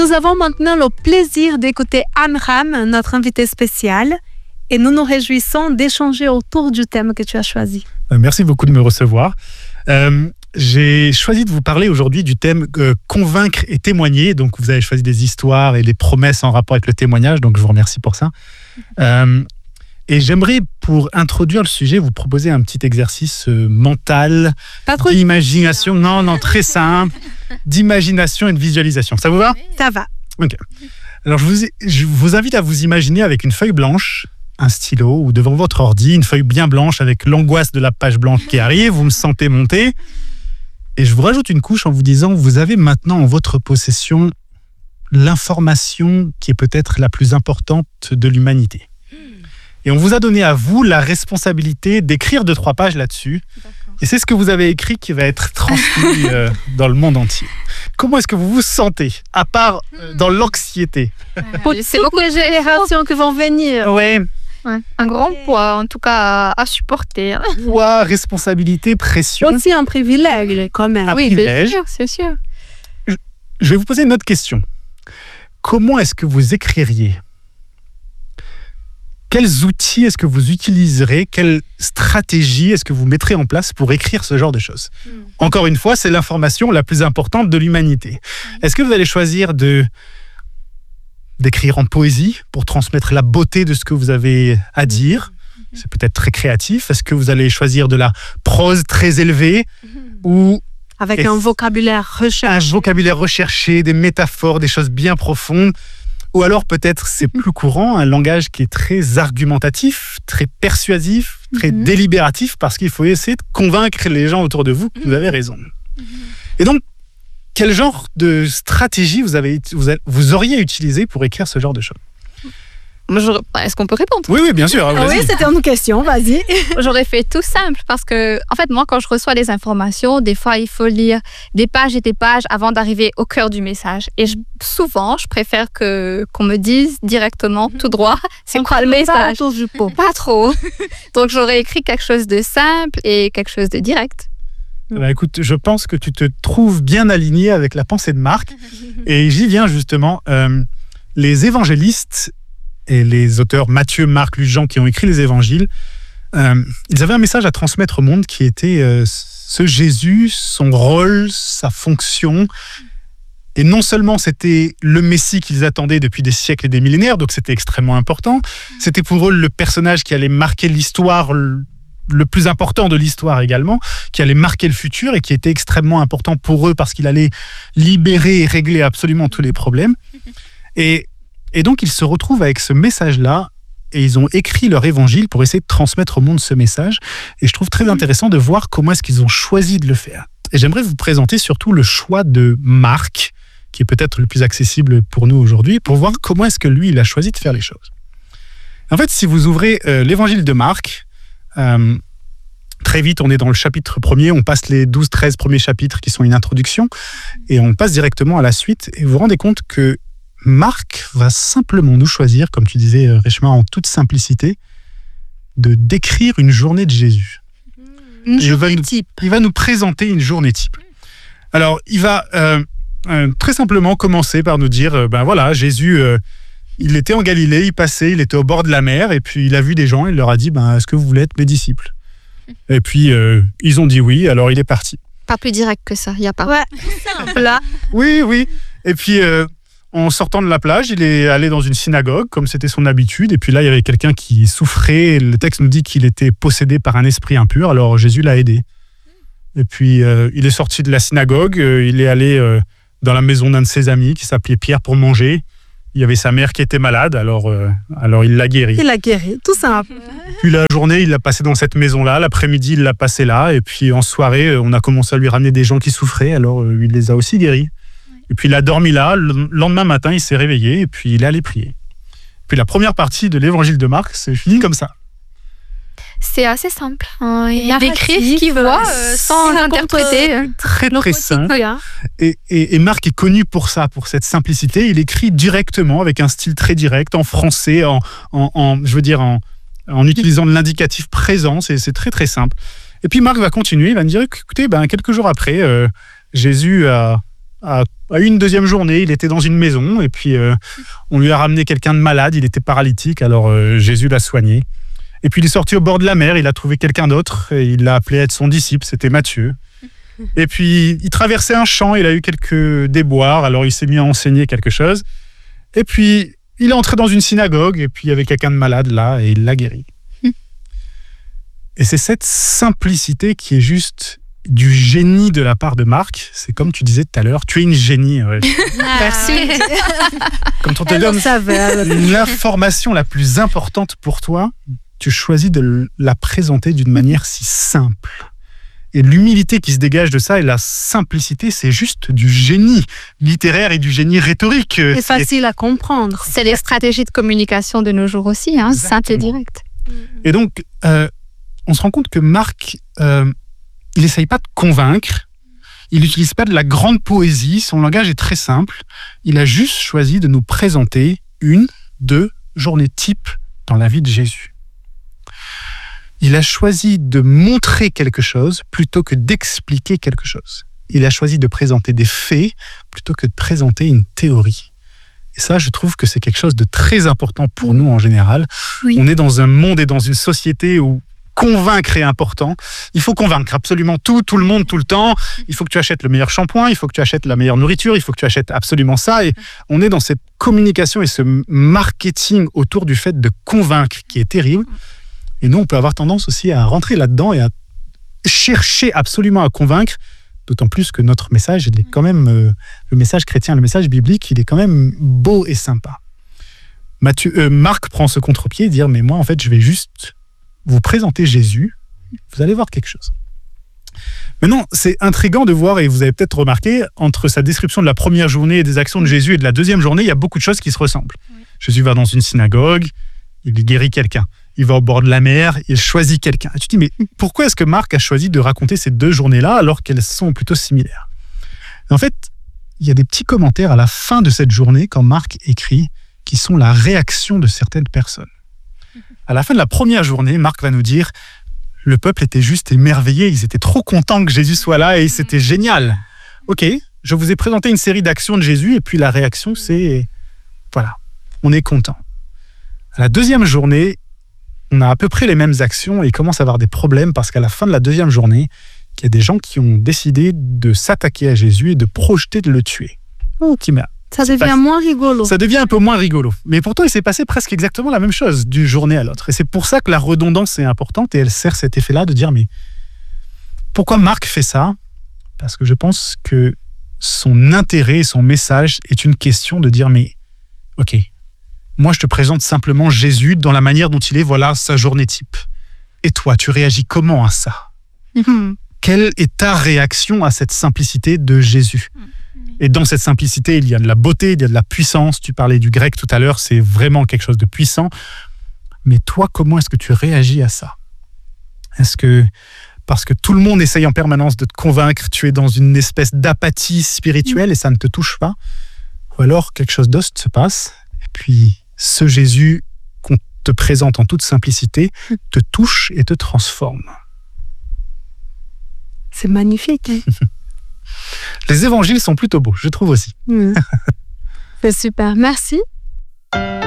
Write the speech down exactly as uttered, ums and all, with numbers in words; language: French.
nous avons maintenant le plaisir d'écouter Amram, notre invité spécial, et nous nous réjouissons d'échanger autour du thème que tu as choisi. Merci beaucoup de me recevoir. Euh, j'ai choisi de vous parler aujourd'hui du thème euh, convaincre et témoigner. Donc, vous avez choisi des histoires et des promesses en rapport avec le témoignage. Donc, je vous remercie pour ça. Euh, et j'aimerais, pour introduire le sujet, vous proposer un petit exercice euh, mental, Pas trop d'imagination. Non, non, très simple. D'imagination et de visualisation. Ça vous va ? Ça va. Ok. Alors, je vous, je vous invite à vous imaginer avec une feuille blanche, un stylo ou devant votre ordi, une feuille bien blanche avec l'angoisse de la page blanche qui arrive, vous me sentez monter. Et je vous rajoute une couche en vous disant, vous avez maintenant en votre possession l'information qui est peut-être la plus importante de l'humanité. Et on vous a donné à vous la responsabilité d'écrire deux, trois pages là-dessus. D'accord. Et c'est ce que vous avez écrit qui va être transmis euh, dans le monde entier. Comment est-ce que vous vous sentez, à part euh, dans l'anxiété ? Pour c'est toutes les générations qui vont venir. Ouais. Ouais. Un grand poids, en tout cas, à, à supporter. Poids, responsabilité, pression. Aussi un privilège, quand même. Un oui, privilège. bien sûr, c'est sûr. Je, je vais vous poser une autre question. Comment est-ce que vous écririez ? Quels outils est-ce que vous utiliserez ? Quelle stratégie est-ce que vous mettrez en place pour écrire ce genre de choses ? mmh. Encore une fois, c'est l'information la plus importante de l'humanité. Mmh. Est-ce que vous allez choisir de, d'écrire en poésie pour transmettre la beauté de ce que vous avez à dire ? mmh. C'est peut-être très créatif. Est-ce que vous allez choisir de la prose très élevée mmh. ou avec un vocabulaire recherché. Un vocabulaire recherché, des métaphores, des choses bien profondes. Ou alors peut-être, c'est plus courant, un langage qui est très argumentatif, très persuasif, très mm-hmm. délibératif, parce qu'il faut essayer de convaincre les gens autour de vous que vous avez raison. Mm-hmm. Et donc, quel genre de stratégie vous, avez, vous, a, vous auriez utilisé pour écrire ce genre de choses ? Moi, est-ce qu'on peut répondre ? Oui, oui, bien sûr. Ah oui, c'était une question, vas-y. J'aurais fait tout simple parce que, en fait, moi, quand je reçois des informations, des fois, il faut lire des pages et des pages avant d'arriver au cœur du message. Et je, souvent, je préfère que, qu'on me dise directement, tout droit, c'est On quoi le message ? Pas, du pot. Pas trop. Donc, j'aurais écrit quelque chose de simple et quelque chose de direct. Bah, écoute, je pense que tu te trouves bien aligné avec la pensée de Marc. Et j'y viens justement. Euh, les évangélistes et les auteurs Matthieu, Marc, Luc, Jean qui ont écrit les évangiles, euh, ils avaient un message à transmettre au monde qui était euh, ce Jésus, son rôle, sa fonction. Et non seulement c'était le Messie qu'ils attendaient depuis des siècles et des millénaires, donc c'était extrêmement important, c'était pour eux le personnage qui allait marquer l'histoire, le, le plus important de l'histoire également, qui allait marquer le futur et qui était extrêmement important pour eux parce qu'il allait libérer et régler absolument tous les problèmes. Et Et donc, ils se retrouvent avec ce message-là et ils ont écrit leur évangile pour essayer de transmettre au monde ce message. Et je trouve très intéressant de voir comment est-ce qu'ils ont choisi de le faire. Et j'aimerais vous présenter surtout le choix de Marc, qui est peut-être le plus accessible pour nous aujourd'hui, pour voir comment est-ce que lui, il a choisi de faire les choses. En fait, si vous ouvrez euh, l'évangile de Marc, euh, très vite, on est dans le chapitre premier, on passe les douze treize premiers chapitres qui sont une introduction, et on passe directement à la suite. Et vous vous rendez compte que Marc va simplement nous choisir, comme tu disais, Reshma, en toute simplicité, de décrire une journée de Jésus. Une il journée va, type. Il va nous présenter une journée type. Alors, il va euh, euh, très simplement commencer par nous dire, euh, ben voilà, Jésus, euh, il était en Galilée, il passait, il était au bord de la mer, et puis il a vu des gens, il leur a dit, ben, est-ce que vous voulez être mes disciples ? Et puis, euh, ils ont dit oui, alors il est parti. Pas plus direct que ça, il n'y a pas. Ouais, simple là. Oui, oui. Et puis... Euh, En sortant de la plage, il est allé dans une synagogue, comme c'était son habitude. Et puis là, il y avait quelqu'un qui souffrait. Le texte nous dit qu'il était possédé par un esprit impur. Alors Jésus l'a aidé. Et puis, euh, il est sorti de la synagogue. Euh, il est allé euh, dans la maison d'un de ses amis qui s'appelait Pierre pour manger. Il y avait sa mère qui était malade. Alors, euh, alors il l'a guérie. Il l'a guérie, tout simple. Puis la journée, il l'a passé dans cette maison-là. L'après-midi, il l'a passé là. Et puis en soirée, on a commencé à lui ramener des gens qui souffraient. Alors, euh, il les a aussi guéris. Et puis il a dormi là, le lendemain matin, il s'est réveillé et puis il est allé prier. Puis la première partie de l'évangile de Marc, c'est fini comme ça. C'est assez simple. Hein, il narratif, décrit ce qu'il voit euh, sans interpréter. Euh, très très simple. Et, et, et Marc est connu pour ça, pour cette simplicité. Il écrit directement, avec un style très direct, en français, en, en, en je veux dire, en, en utilisant de l'indicatif présent. C'est, c'est très très simple. Et puis Marc va continuer, il va me dire, écoutez, ben, quelques jours après, euh, Jésus a... À, à une deuxième journée, il était dans une maison et puis euh, on lui a ramené quelqu'un de malade, il était paralytique, alors euh, Jésus l'a soigné. Et puis il est sorti au bord de la mer, il a trouvé quelqu'un d'autre et il l'a appelé à être son disciple, c'était Matthieu. Et puis il traversait un champ, il a eu quelques déboires, alors il s'est mis à enseigner quelque chose. Et puis il est entré dans une synagogue et puis il y avait quelqu'un de malade là et il l'a guéri. Et c'est cette simplicité qui est juste du génie de la part de Marc. C'est comme tu disais tout à l'heure, tu es une génie. Ouais. Merci. Quand on te Elle donne le savait. l'information la plus importante pour toi, tu choisis de la présenter d'une manière si simple. Et l'humilité qui se dégage de ça et la simplicité, c'est juste du génie littéraire et du génie rhétorique. C'est facile à comprendre. C'est les stratégies de communication de nos jours aussi, hein, simple et direct. Et donc, euh, on se rend compte que Marc, euh, il n'essaye pas de convaincre, il n'utilise pas de la grande poésie, son langage est très simple. Il a juste choisi de nous présenter une, deux journées types dans la vie de Jésus. Il a choisi de montrer quelque chose plutôt que d'expliquer quelque chose. Il a choisi de présenter des faits plutôt que de présenter une théorie. Et ça, je trouve que c'est quelque chose de très important pour nous en général. Oui. On est dans un monde et dans une société où convaincre est important. Il faut convaincre absolument tout, tout le monde, tout le temps. Il faut que tu achètes le meilleur shampoing, il faut que tu achètes la meilleure nourriture, il faut que tu achètes absolument ça. Et on est dans cette communication et ce marketing autour du fait de convaincre qui est terrible. Et nous, on peut avoir tendance aussi à rentrer là-dedans et à chercher absolument à convaincre, d'autant plus que notre message, il est quand même, euh, le message chrétien, le message biblique, il est quand même beau et sympa. Matthieu, euh, Marc prend ce contre-pied et dit « Mais moi, en fait, je vais juste vous présenter Jésus, vous allez voir quelque chose. » Maintenant, c'est intriguant de voir, et vous avez peut-être remarqué, entre sa description de la première journée et des actions de Jésus et de la deuxième journée, il y a beaucoup de choses qui se ressemblent. Oui. Jésus va dans une synagogue, il guérit quelqu'un. Il va au bord de la mer, il choisit quelqu'un. Et tu te dis, mais pourquoi est-ce que Marc a choisi de raconter ces deux journées-là alors qu'elles sont plutôt similaires? Et en fait, il y a des petits commentaires à la fin de cette journée, quand Marc écrit, qui sont la réaction de certaines personnes. À la fin de la première journée, Marc va nous dire, le peuple était juste émerveillé, ils étaient trop contents que Jésus soit là et c'était génial. Ok, je vous ai présenté une série d'actions de Jésus et puis la réaction, c'est, voilà, on est content. À la deuxième journée, on a à peu près les mêmes actions et il commence à avoir des problèmes parce qu'à la fin de la deuxième journée, il y a des gens qui ont décidé de s'attaquer à Jésus et de projeter de le tuer. Oh, ça devient pas... moins rigolo. Ça devient un peu moins rigolo. Mais pourtant, il s'est passé presque exactement la même chose d'une journée à l'autre. Et c'est pour ça que la redondance est importante et elle sert cet effet-là de dire, mais pourquoi Marc fait ça? Parce que je pense que son intérêt, son message est une question de dire, mais ok, moi, je te présente simplement Jésus dans la manière dont il est, voilà sa journée type. Et toi, tu réagis comment à ça? Mm-hmm. Quelle est ta réaction à cette simplicité de Jésus? Mm-hmm. Et dans cette simplicité, il y a de la beauté, il y a de la puissance. Tu parlais du grec tout à l'heure, c'est vraiment quelque chose de puissant. Mais toi, comment est-ce que tu réagis à ça? Est-ce que, parce que tout le monde essaye en permanence de te convaincre, tu es dans une espèce d'apathie spirituelle mm-hmm. et ça ne te touche pas? Ou alors quelque chose d'autre se passe, et puis ce Jésus qu'on te présente en toute simplicité te touche et te transforme. C'est magnifique. Hein. Les évangiles sont plutôt beaux, je trouve aussi. Mmh. C'est super, merci.